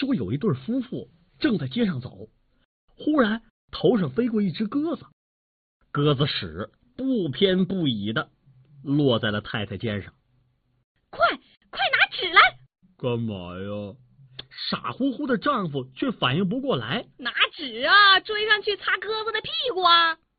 说有一对夫妇正在街上走，忽然头上飞过一只鸽子，鸽子屎不偏不倚的落在了太太肩上。 快拿纸来！ 干嘛呀？傻乎乎的丈夫却反应不过来。 拿纸啊，追上去擦鸽子的屁股啊！